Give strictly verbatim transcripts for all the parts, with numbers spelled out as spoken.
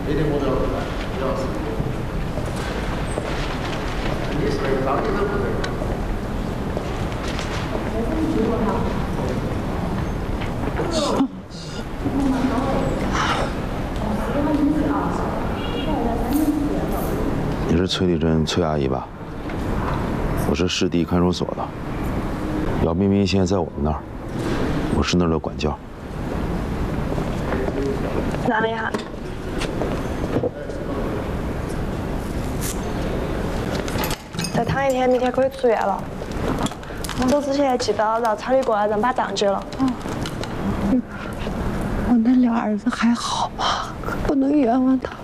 一点我都要来，主要是你是那当地的不对。 你是崔丽珍崔阿姨吧？我是市地看守所的，姚彬彬现在在我们那儿，我是那儿的管教。 哪里啊？再躺一天，明天可以出院了。走之前记得绕厂里过来人把账结了。 嗯，我那俩儿子还好吗？不能冤枉他。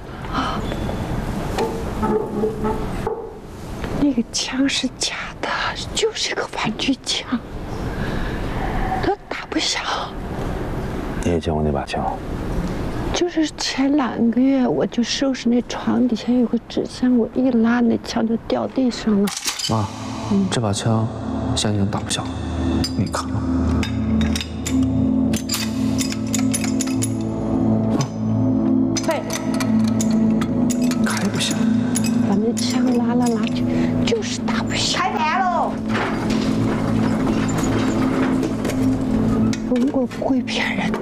那个枪是假的，就是个玩具枪，他打不响。 你也见过那把枪？ 就是前两个月，我就收拾那床底下有个纸箱，我一拉，那枪就掉地上了。 妈，嗯、这把枪现在已经打不响了，你看看。 嘿， 开不响。 把那枪拉来拉去，就是打不响。 开电喽！ 中国不会骗人的。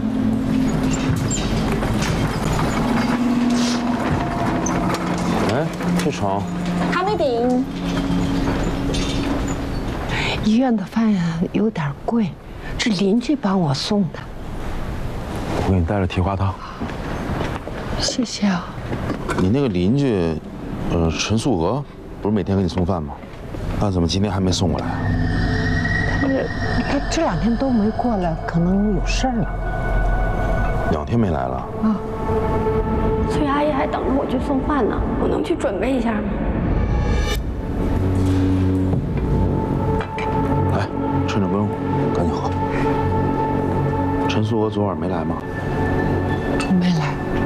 哎，这床还没定。 医院的饭有点贵，是邻居帮我送的。 我给你带了蹄花汤。 谢谢啊。 你那个邻居，呃，陈素娥，不是每天给你送饭吗？那怎么今天还没送过来啊？ 他这他这两天都没过来，可能有事儿了。 两天没来了啊？ 崔阿姨还等着我去送饭呢，我能去准备一下吗？ 来，趁着不用，赶紧喝。陈素娥昨晚没来吗？ 没来。